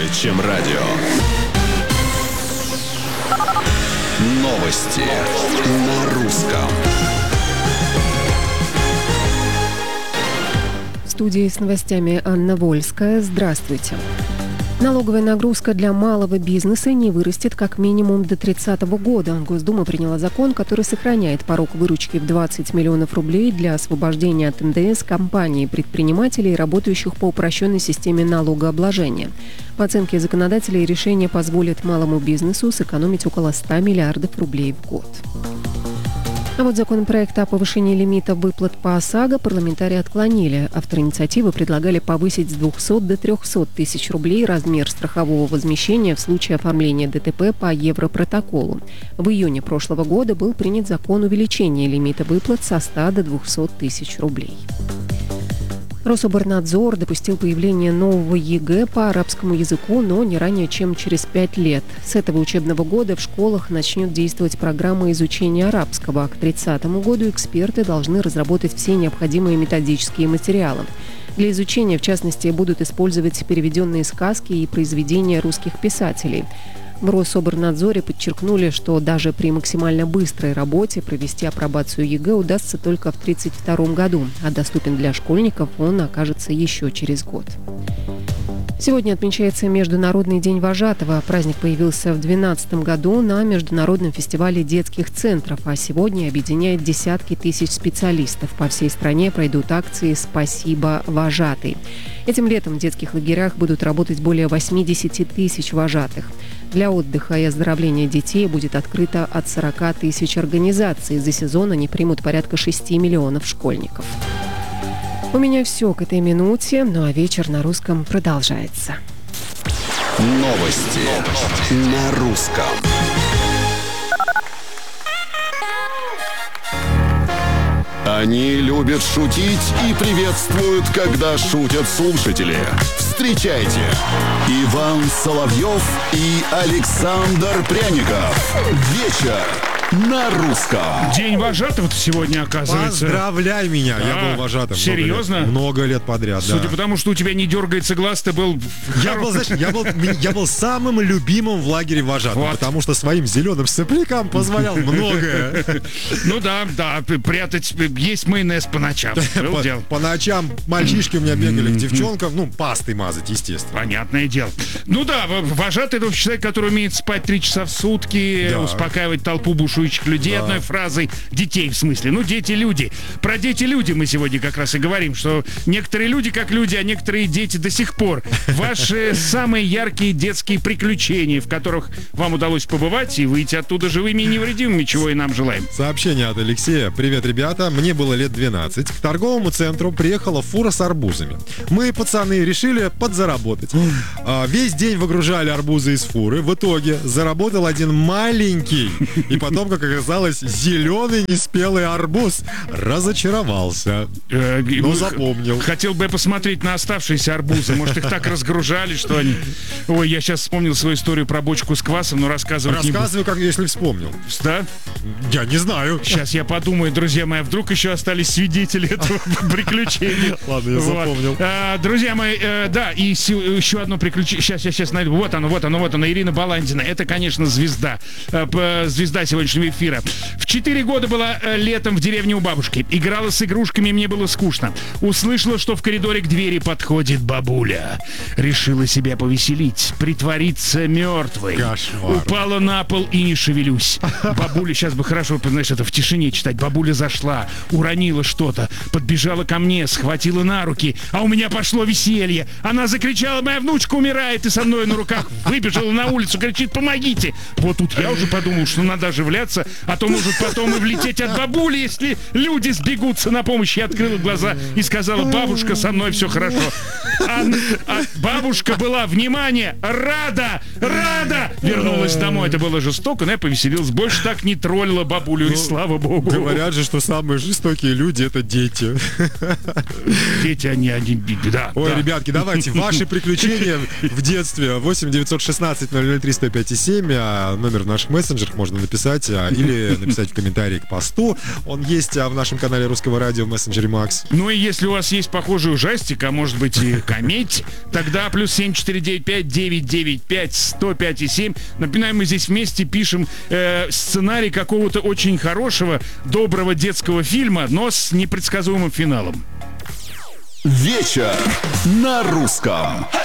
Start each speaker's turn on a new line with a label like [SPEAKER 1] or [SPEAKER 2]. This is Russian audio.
[SPEAKER 1] чем радио. Новости на русском.
[SPEAKER 2] В студии с новостями Анна Вольская. Здравствуйте. Налоговая нагрузка для малого бизнеса не вырастет как минимум до 30 года. Госдума приняла закон, который сохраняет порог выручки в 20 миллионов рублей для освобождения от НДС компаний и предпринимателей, работающих по упрощенной системе налогообложения. По оценке законодателей, решение позволит малому бизнесу сэкономить около 100 миллиардов рублей в год. А вот законопроект о повышении лимита выплат по ОСАГО парламентарии отклонили. Авторы инициативы предлагали повысить с 200 до 300 тысяч рублей размер страхового возмещения в случае оформления ДТП по Европротоколу. В июне прошлого года был принят закон увеличения лимита выплат со 100 до 200 тысяч рублей. Рособорнадзор допустил появление нового ЕГЭ по арабскому языку, но не ранее, чем через 5 лет. С этого учебного года в школах начнет действовать программа изучения арабского, а к 30 году эксперты должны разработать все необходимые методические материалы. Для изучения, в частности, будут использовать переведенные сказки и произведения русских писателей. В Рособорнадзоре подчеркнули, что даже при максимально быстрой работе провести апробацию ЕГЭ удастся только в 1932 году, а доступен для школьников он окажется еще через год. Сегодня отмечается Международный день вожатого. Праздник появился в 2012 году на Международном фестивале детских центров, а сегодня объединяет десятки тысяч специалистов. По всей стране пройдут акции «Спасибо, вожатый». Этим летом в детских лагерях будут работать более 80 тысяч вожатых. Для отдыха и оздоровления детей будет открыто от 40 тысяч организаций. За сезон они примут порядка 6 миллионов школьников. У меня все к этой минуте, ну а вечер на русском продолжается.
[SPEAKER 1] Новости на русском. Они любят шутить и приветствуют, когда шутят слушатели. Встречайте, Иван Соловьев и Александр Пряников. Вечер на русском.
[SPEAKER 3] День вожатого сегодня, оказывается.
[SPEAKER 4] Поздравляй меня, я был вожатым.
[SPEAKER 3] Серьезно?
[SPEAKER 4] Много лет подряд,
[SPEAKER 3] Судя
[SPEAKER 4] да.
[SPEAKER 3] по тому, что у тебя не дергается глаз, ты был...
[SPEAKER 4] Я был самым любимым в лагере вожатым,
[SPEAKER 3] Вот.
[SPEAKER 4] потому что своим зеленым соплякам позволял многое.
[SPEAKER 3] Ну да, прятать, есть майонез по ночам. Был дел.
[SPEAKER 4] По ночам мальчишки у меня бегали к девчонкам, пастой мазать, естественно.
[SPEAKER 3] Понятное дело. Ну да, вожатый — это человек, который умеет спать 3 часа в сутки,
[SPEAKER 4] Да.
[SPEAKER 3] успокаивать толпу бушующих людей одной фразой. Детей, в смысле. Дети-люди. Про дети-люди мы сегодня как раз и говорим, что некоторые люди как люди, а некоторые дети до сих пор. Ваши самые яркие детские приключения, в которых вам удалось побывать и выйти оттуда живыми и невредимыми, чего и нам желаем.
[SPEAKER 4] Сообщение от Алексея. Привет, ребята. Мне было лет 12. К торговому центру приехала фура с арбузами. Мы, пацаны, решили подзаработать. Весь день выгружали арбузы из фуры. В итоге заработал один маленький. И потом, как оказалось, зеленый неспелый арбуз. Разочаровался. Но запомнил.
[SPEAKER 3] Хотел бы я посмотреть на оставшиеся арбузы. Может, их так разгружали, что они... Ой, я сейчас вспомнил свою историю про бочку с квасом, но рассказывать не буду.
[SPEAKER 4] Рассказываю, как если вспомнил.
[SPEAKER 3] Да?
[SPEAKER 4] Я не знаю.
[SPEAKER 3] Сейчас я подумаю, друзья мои, вдруг еще остались свидетели этого приключения.
[SPEAKER 4] Ладно, я запомнил.
[SPEAKER 3] Друзья мои, да, и еще одно приключение. Сейчас найду. Вот оно. Ирина Баландина. Это, конечно, звезда. Звезда сегодняшнего эфира. В 4 года была летом в деревне у бабушки. Играла с игрушками, мне было скучно. Услышала, что в коридоре к двери подходит бабуля. Решила себя повеселить, притвориться мертвой.
[SPEAKER 4] Кошмар.
[SPEAKER 3] Упала на пол и не шевелюсь. Бабуля, сейчас бы хорошо, знаешь, это в тишине читать. Бабуля зашла, уронила что-то, подбежала ко мне, схватила на руки, а у меня пошло веселье. Она закричала: моя внучка умирает, и со мной на руках выбежала на улицу, кричит: помогите. Вот тут я уже подумал, что надо оживляться, а то может потом и влететь от бабули, если люди сбегутся на помощь. Я открыла глаза и сказала: бабушка, со мной все хорошо. А бабушка была, внимание, рада. Вернулась домой. Это было жестоко, но я повеселилась. Больше так не троллила бабулю, и слава богу.
[SPEAKER 4] Говорят же, что самые жестокие люди — это дети.
[SPEAKER 3] Дети, они да.
[SPEAKER 4] Ой,
[SPEAKER 3] да.
[SPEAKER 4] ребятки, давайте ваши приключения в детстве. 8 916 003 105 7, а номер в наших мессенджерах можно написать. или написать в комментарии к посту. Он есть в нашем канале Русского радио в мессенджере Макс.
[SPEAKER 3] Ну и если у вас есть похожий ужастик, а может быть и кометь, тогда плюс 7495-995-105,7. Напоминаем, мы здесь вместе пишем сценарий какого-то очень хорошего, доброго детского фильма, но с непредсказуемым финалом.
[SPEAKER 1] Вечер на русском.